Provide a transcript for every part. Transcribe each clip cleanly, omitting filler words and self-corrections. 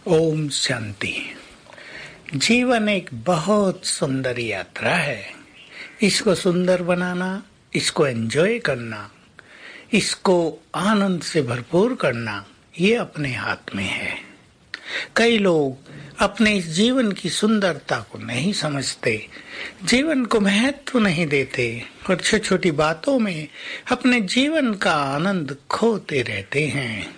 ओम शांति। जीवन एक बहुत सुंदर यात्रा है। इसको सुंदर बनाना, इसको एंजॉय करना, इसको आनंद से भरपूर करना, ये अपने हाथ में है। कई लोग अपने इस जीवन की सुंदरता को नहीं समझते, जीवन को महत्व नहीं देते और छोटी छोटी बातों में अपने जीवन का आनंद खोते रहते हैं।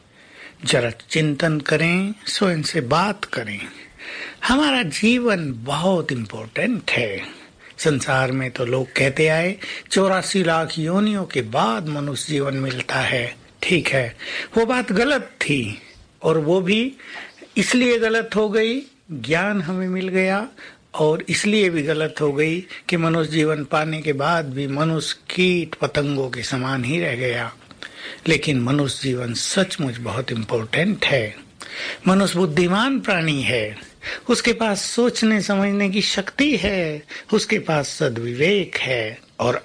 जरा चिंतन करें, स्वयं से बात करें। हमारा जीवन बहुत इम्पोर्टेंट है। संसार में तो लोग कहते आए 84 लाख योनियों के बाद मनुष्य जीवन मिलता है। ठीक है, वो बात गलत थी और वो भी इसलिए गलत हो गई, ज्ञान हमें मिल गया, और इसलिए भी गलत हो गई कि मनुष्य जीवन पाने के बाद भी मनुष्य कीट पतंगों के समान ही रह गया। लेकिन मनुष्य जीवन सचमुच बहुत इम्पोर्टेंट है। मनुष्य बुद्धिमान प्राणी है, उसके पास सोचने समझने की शक्ति है, उसके पास सद्विवेक है। और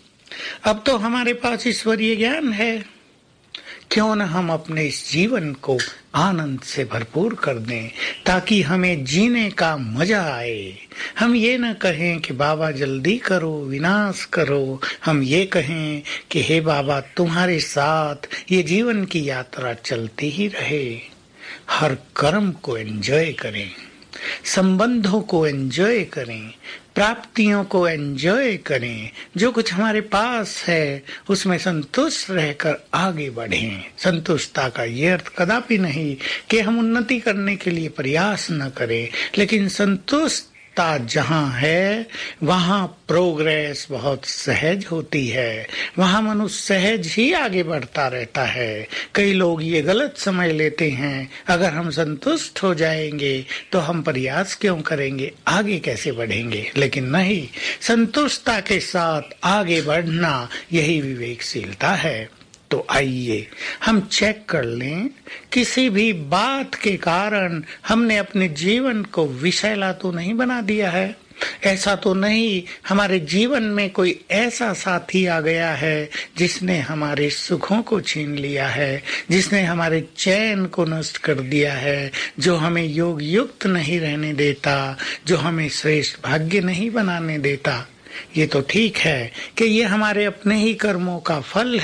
अब तो हमारे पास ईश्वरीय ज्ञान है। क्यों न हम अपने इस जीवन को आनंद से भरपूर कर दें, ताकि हमें जीने का मजा आए। हम ये न कहें कि बाबा जल्दी करो, विनाश करो। हम ये कहें कि हे बाबा, तुम्हारे साथ ये जीवन की यात्रा चलती ही रहे। हर कर्म को एंजॉय करें, संबंधों को एंजॉय करें, प्राप्तियों को एंजॉय करें। जो कुछ हमारे पास है उसमें संतुष्ट रहकर आगे बढ़ें। संतुष्टता का ये अर्थ कदापि नहीं कि हम उन्नति करने के लिए प्रयास न करें, लेकिन संतुष्टता जहाँ है वहाँ प्रोग्रेस बहुत सहज होती है, वहाँ मनुष्य सहज ही आगे बढ़ता रहता है। कई लोग ये गलत समझ लेते हैं, अगर हम संतुष्ट हो जाएंगे तो हम प्रयास क्यों करेंगे, आगे कैसे बढ़ेंगे। लेकिन नहीं, संतुष्टता के साथ आगे बढ़ना यही विवेकशीलता है। तो आइए हम चेक कर लें, किसी भी बात के कारण हमने अपने जीवन को विषैला तो नहीं बना दिया है। ऐसा तो नहीं हमारे जीवन में कोई ऐसा साथी आ गया है जिसने हमारे सुखों को छीन लिया है, जिसने हमारे चैन को नष्ट कर दिया है, जो हमें योग युक्त नहीं रहने देता, जो हमें श्रेष्ठ भाग्य नहीं बनाने देता। ये तो ठीक है कि ये हमारे अपने ही कर्मों का फल